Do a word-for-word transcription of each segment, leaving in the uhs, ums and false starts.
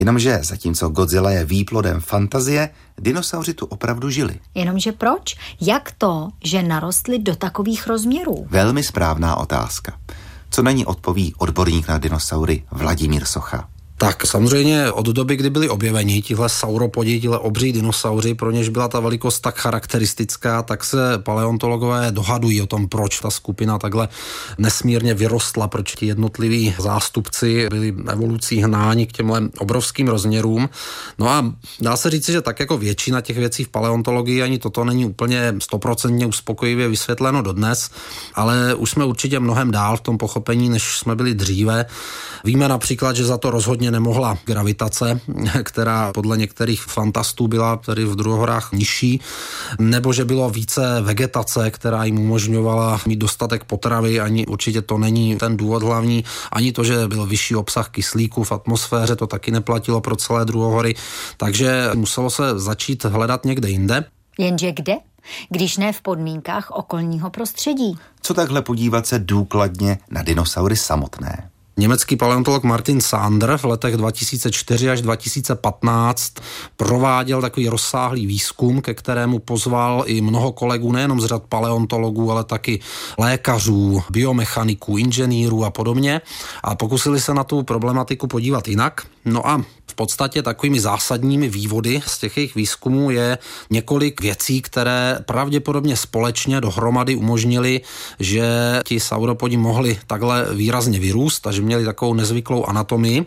Jenomže zatímco Godzilla je výplodem fantazie, dinosauři tu opravdu žili. Jenomže proč? Jak to, že narostli do takových rozměrů? Velmi správná otázka. Co na ní odpoví odborník na dinosaury Vladimír Socha. Tak samozřejmě od doby, kdy byli objeveni tihle sauropodi, tihle obří dinosauři, pro něž byla ta velikost tak charakteristická, tak se paleontologové dohadují o tom, proč ta skupina takhle nesmírně vyrostla, proč ti jednotliví zástupci byli evolucí hnáni k těmhle obrovským rozměrům. No a dá se říci, že tak jako většina těch věcí v paleontologii, ani toto není úplně stoprocentně uspokojivě vysvětleno dodnes, ale už jsme určitě mnohem dál v tom pochopení, než jsme byli dříve. Víme například, že za to rozhodně nemohla gravitace, která podle některých fantastů byla tedy v druhohorách nižší, nebo že bylo více vegetace, která jim umožňovala mít dostatek potravy, ani určitě to není ten důvod hlavní, ani to, že byl vyšší obsah kyslíku v atmosféře, to taky neplatilo pro celé druhohory, takže muselo se začít hledat někde jinde. Jenže kde? Když ne v podmínkách okolního prostředí. Co takhle podívat se důkladně na dinosaury samotné? Německý paleontolog Martin Sander v letech dva tisíce čtyři až dva tisíce patnáct prováděl takový rozsáhlý výzkum, ke kterému pozval i mnoho kolegů, nejenom z řad paleontologů, ale taky lékařů, biomechaniků, inženýrů a podobně. A pokusili se na tu problematiku podívat jinak. No a v podstatě takovými zásadními vývody z těch jejich výzkumů je několik věcí, které pravděpodobně společně dohromady umožnili, že ti sauropodi mohli takhle výrazně vyrůst a že měli takovou nezvyklou anatomii.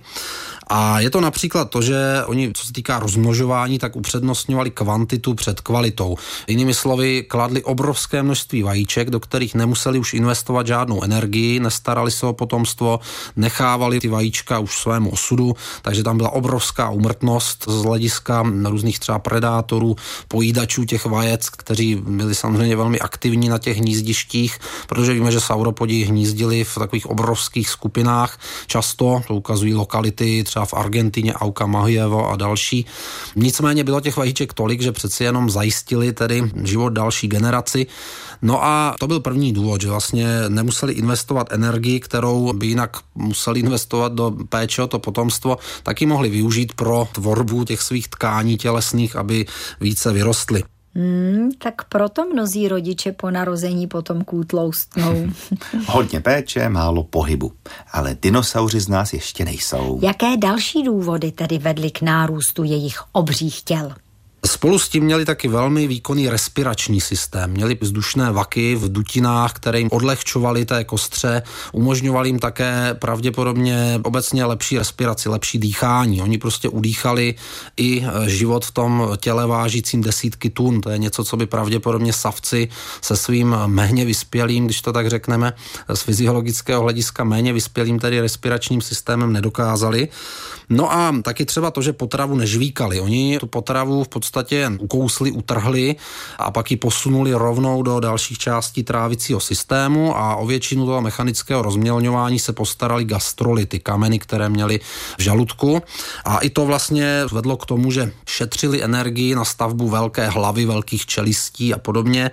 A je to například to, že oni, co se týká rozmnožování, tak upřednostňovali kvantitu před kvalitou. Jinými slovy, kladli obrovské množství vajíček, do kterých nemuseli už investovat žádnou energii, nestarali se o potomstvo, nechávali ty vajíčka už svému osudu, takže tam byla obrovská úmrtnost z hlediska různých třeba predátorů, pojídačů těch vajec, kteří byli samozřejmě velmi aktivní na těch hnízdištích, protože víme, že sauropodi hnízdili v takových obrovských skupinách. Často to ukazují lokality třeba v Argentině, Auca Mahievo a další. Nicméně bylo těch vajíček tolik, že přeci jenom zajistili tedy život další generaci. No a to byl první důvod, že vlastně nemuseli investovat energii, kterou by jinak museli investovat do péče o to potomstvo, taky mohli využít pro tvorbu těch svých tkání tělesných, aby více vyrostly. Hmm, tak proto mnozí rodiče po narození potomků tloustnou. Hodně péče, málo pohybu. Ale dinosauři z nás ještě nejsou. Jaké další důvody tedy vedly k nárůstu jejich obřích těl? Spolu s tím měli taky velmi výkonný respirační systém. Měli vzdušné vaky v dutinách, které jim odlehčovaly té kostře, umožňovali jim také pravděpodobně obecně lepší respiraci, lepší dýchání. Oni prostě udýchali i život v tom těle vážícím desítky tun. To je něco, co by pravděpodobně savci se svým méně vyspělým, když to tak řekneme, z fyziologického hlediska méně vyspělým, tedy respiračním systémem nedokázali. No a taky třeba to, že potravu nežvíkali. Oni tu potravu v podstatě jen ukousli, utrhli a pak ji posunuli rovnou do dalších částí trávicího systému a o většinu toho mechanického rozmělňování se postarali gastrolyty, kameny, které měli v žaludku. A i to vlastně vedlo k tomu, že šetřili energii na stavbu velké hlavy, velkých čelistí a podobně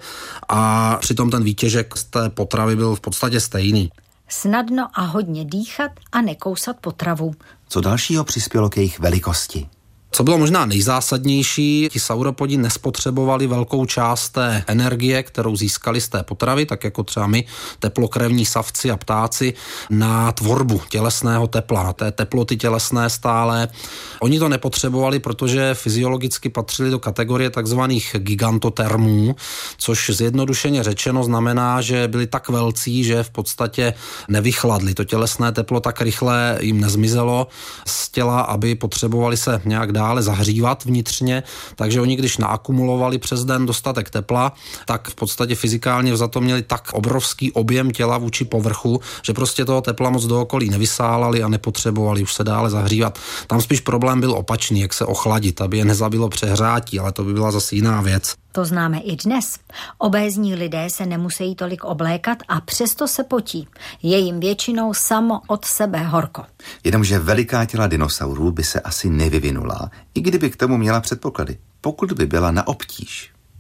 a přitom ten výtěžek z té potravy byl v podstatě stejný. Snadno a hodně dýchat a nekousat potravu. Co dalšího přispělo k jejich velikosti? Co bylo možná nejzásadnější, ti sauropodi nespotřebovali velkou část té energie, kterou získali z té potravy, tak jako třeba my, teplokrevní savci a ptáci, na tvorbu tělesného tepla, na té teploty tělesné stále. Oni to nepotřebovali, protože fyziologicky patřili do kategorie takzvaných gigantotermů, což zjednodušeně řečeno znamená, že byli tak velcí, že v podstatě nevychladli. To tělesné teplo tak rychle jim nezmizelo z těla, aby potřebovali se nějak dále zahřívat vnitřně, takže oni, když naakumulovali přes den dostatek tepla, tak v podstatě fyzikálně vzato měli tak obrovský objem těla vůči povrchu, že prostě toho tepla moc do okolí nevysálali a nepotřebovali už se dále zahřívat. Tam spíš problém byl opačný, jak se ochladit, aby je nezabilo přehrátí, ale to by byla zase jiná věc. To známe i dnes. Obézní lidé se nemusí tolik oblékat a přesto se potí. Je jim většinou samo od sebe horko. Jenomže veliká těla dinosaurů by se asi nevyvinula, i kdyby k tomu měla předpoklady, pokud by byla na obtíž.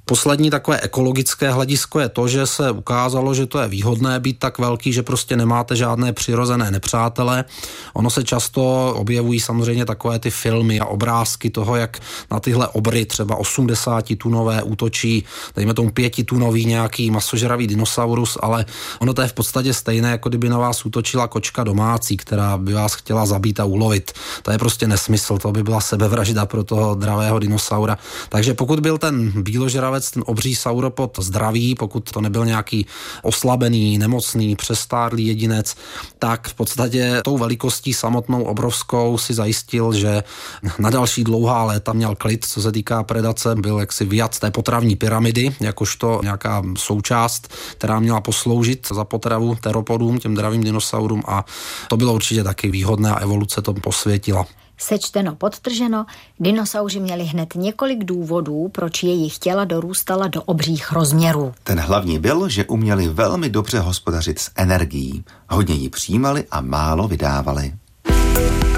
Poslední takové ekologické hledisko je to, že se ukázalo, že to je výhodné být tak velký, že prostě nemáte žádné přirozené nepřátele. Ono se často objevují samozřejmě takové ty filmy a obrázky toho, jak na tyhle obry třeba osmdesátitunové útočí, dejme tomu pětitunový nějaký masožravý dinosaurus, ale ono to je v podstatě stejné, jako kdyby na vás útočila kočka domácí, která by vás chtěla zabít a ulovit. To je prostě nesmysl, to by byla sebevražda pro toho dravého dinosaura. Takže pokud byl ten bíložravec, ten obří sauropod zdravý, pokud to nebyl nějaký oslabený, nemocný, přestárlý jedinec, tak v podstatě tou velikostí samotnou obrovskou si zajistil, že na další dlouhá léta měl klid, co se týká predace, byl jaksi vyjat z té potravní pyramidy, jakožto nějaká součást, která měla posloužit za potravu teropodům, těm dravým dinosaurům, a to bylo určitě taky výhodné a evoluce to posvětila. Sečteno, podtrženo, dinosauři měli hned několik důvodů, proč jejich těla dorůstala do obřích rozměrů. Ten hlavní byl, že uměli velmi dobře hospodařit s energií. Hodně ji přijímali a málo vydávali.